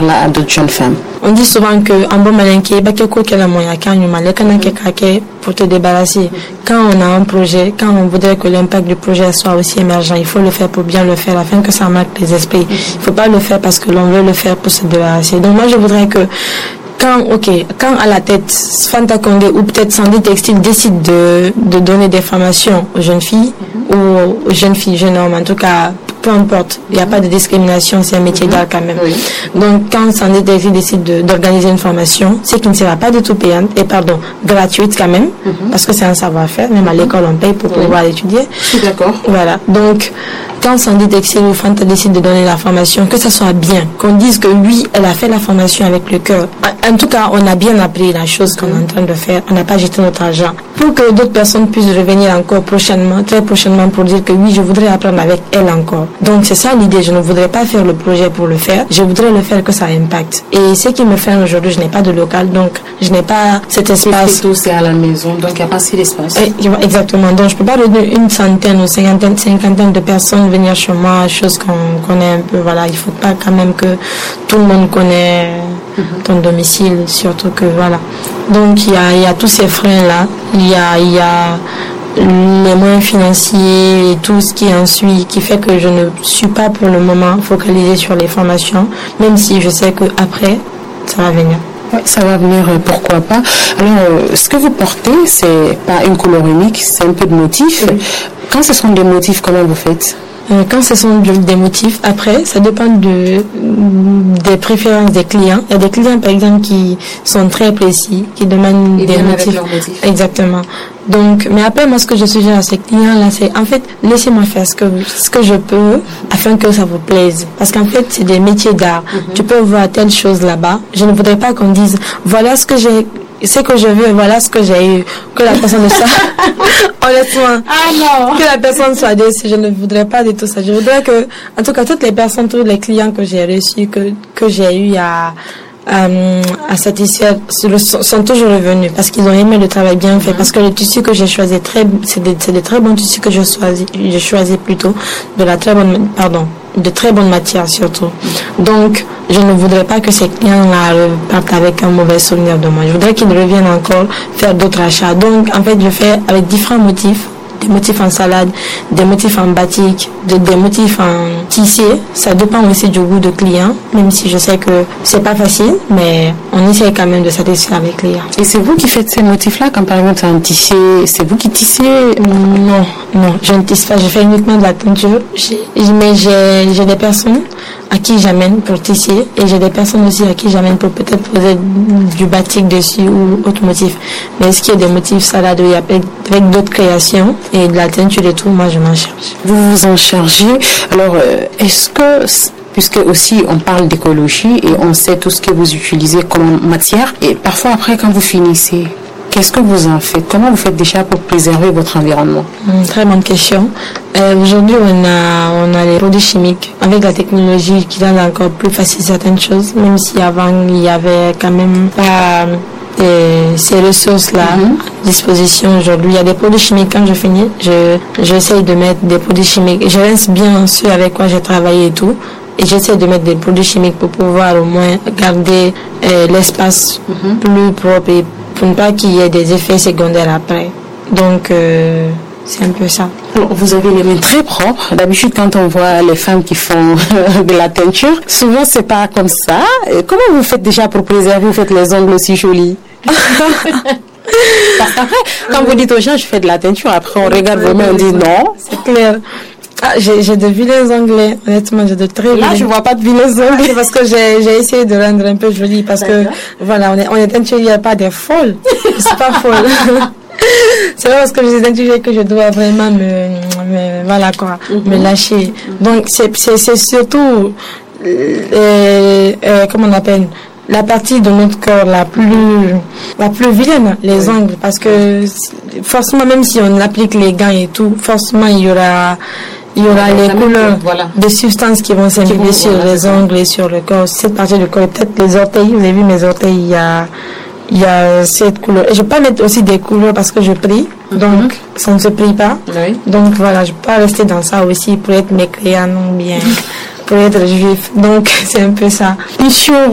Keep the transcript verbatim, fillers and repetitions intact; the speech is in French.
conseillère-là à d'autres jeunes femmes? On dit souvent que en bon malinqué, bah quelque chose qu'elle a moyen, quand on a mal, quand on a pour te débarrasser. Quand on a un projet, quand on voudrait que l'impact du projet soit aussi émergent, il faut le faire pour bien le faire, afin que ça marque les esprits. Il faut pas le faire parce que l'on veut le faire pour se débarrasser. Donc moi, je voudrais que quand, ok, quand à la tête, Fanta Condé ou peut-être Sandy Textile décide de, de donner des formations aux jeunes filles, mm-hmm. ou aux jeunes filles, jeunes hommes, en tout cas, peu importe, il n'y a pas de discrimination, c'est un métier d'art quand même. Oui. Donc, quand Sandy Textile décide de, d'organiser une formation, c'est qu'il ne sera pas du tout payante, et pardon, gratuite quand même, mm-hmm. parce que c'est un savoir-faire, même à l'école on paye pour oui. pouvoir étudier. Je suis d'accord. Voilà. Donc, quand Sandy Textile ou Fanta décide de donner la formation, que ça soit bien, qu'on dise que oui, elle a fait la formation avec le cœur. En tout cas, on a bien appris la chose qu'on est en train de faire, on n'a pas jeté notre argent. Pour que d'autres personnes puissent revenir encore prochainement, très prochainement, pour dire que oui, je voudrais apprendre avec elle encore. Donc c'est ça l'idée, je ne voudrais pas faire le projet pour le faire, je voudrais le faire que ça impacte. Et ce qui me fait aujourd'hui, je n'ai pas de local, donc je n'ai pas cet espace. Tout c'est à la maison, donc il n'y a pas si d'espace. Exactement, donc je ne peux pas donner une centaine ou cinquantaine, cinquantaine de personnes venir chez moi, chose qu'on connaît un peu, voilà, il ne faut pas quand même que tout le monde connaisse mm-hmm. ton domicile, surtout que voilà. Donc il y a, il y a tous ces freins-là, il y a... Il y a les moyens financiers et tout ce qui en suit, qui fait que je ne suis pas pour le moment focalisée sur les formations, même si je sais que après ça va venir. Oui, ça va venir, pourquoi pas. Alors, euh, ce que vous portez, c'est pas une couleur unique, c'est un peu de motifs. Oui. Quand ce sont des motifs, comment vous faites? Euh, quand ce sont des motifs, après, ça dépend de, des préférences des clients. Il y a des clients, par exemple, qui sont très précis, qui demandent Ils des motifs. motifs. Exactement. Donc, mais après, moi, ce que je suggère à ces clients-là, c'est, en fait, laissez-moi faire ce que, ce que je peux, afin que ça vous plaise. Parce qu'en fait, c'est des métiers d'art. Mm-hmm. Tu peux voir telle chose là-bas. Je ne voudrais pas qu'on dise, voilà ce que j'ai, ce que je veux, voilà ce que j'ai eu, que la personne soit, honnêtement, ah non, que la personne soit déçue, je ne voudrais pas de tout ça. Je voudrais que, en tout cas, toutes les personnes, tous les clients que j'ai reçus, que, que j'ai eu à, à, à satisfaire, sont toujours revenus parce qu'ils ont aimé le travail bien fait, parce que le tissu que j'ai choisi, très, c'est des, c'est des très bons tissus que je choisis, j'ai choisi plutôt, de la très bonne, pardon, de très bonne matière surtout. Donc, je ne voudrais pas que ces clients-là partent avec un mauvais souvenir de moi. Je voudrais qu'ils reviennent encore faire d'autres achats. Donc, en fait, je fais avec différents motifs. Des motifs en salade, des motifs en batik, de, des motifs en tissé. Ça dépend aussi du goût de client, même si je sais que c'est pas facile, mais on essaie quand même de satisfaire les clients. Et c'est vous qui faites ces motifs-là, quand par exemple c'est un tissé, c'est vous qui tissez? Non, non, je ne tisse pas, je fais uniquement de la teinture. J'ai, mais j'ai, j'ai des personnes à qui j'amène pour tisser, et j'ai des personnes aussi à qui j'amène pour peut-être poser du batik dessus ou autre motif. Mais ce qui est des motifs salade, il y a avec d'autres créations, et de la teinture et tout, moi je m'en charge. Vous vous en chargez. Alors, est-ce que, puisque aussi on parle d'écologie et on sait tout ce que vous utilisez comme matière, et parfois après quand vous finissez, qu'est-ce que vous en faites? Comment vous faites déjà pour préserver votre environnement? Une très bonne question. Euh, aujourd'hui, on a, on a les produits chimiques avec la technologie qui rend encore plus facile certaines choses, même si avant il y avait quand même pas Et ces ressources-là mm-hmm. à disposition aujourd'hui. Il y a des produits chimiques. Quand je finis, je, j'essaye de mettre des produits chimiques. Je rince bien ceux avec quoi j'ai travaillé et tout. Et j'essaie de mettre des produits chimiques pour pouvoir au moins garder euh, l'espace mm-hmm. plus propre et pour ne pas qu'il y ait des effets secondaires après. Donc, euh, c'est un peu ça. Alors, vous avez les mains très propres. D'habitude, quand on voit les femmes qui font de la teinture, souvent c'est pas comme ça. Et comment vous faites déjà pour préserver? Vous faites les ongles aussi jolis? Parce qu'après, quand vous dites aux gens, je fais de la teinture, après on regarde vos mains, on dit non. C'est clair. Ah, j'ai, j'ai de vilains onglets. Honnêtement, j'ai de très vilains. Là, je vois pas de vilains onglets. C'est parce que j'ai, j'ai essayé de rendre un peu joli. Parce que, voilà, on est, on est teinturière, pas des folles. C'est pas folle. C'est pas parce que je suis teinturière que je dois vraiment me, me voilà quoi, mm-hmm. me lâcher. Donc, c'est, c'est, c'est surtout, euh, euh, comment on appelle, la partie de notre corps la plus, la plus vilaine, les oui. ongles. Parce que, forcément, même si on applique les gants et tout, forcément, il y aura, il y aura les couleurs voilà. des substances qui vont s'imprimer sur voilà, les ongles et sur le corps. Cette partie du corps, peut-être les orteils, vous avez vu mes orteils, il y a, il y a cette couleur. Et je peux pas mettre aussi des couleurs parce que je prie, mm-hmm. donc ça ne se prie pas. Oui. Donc voilà, je peux pas rester dans ça aussi pour être mécréant, non bien, pour être juif. Donc c'est un peu ça. Bien sûr.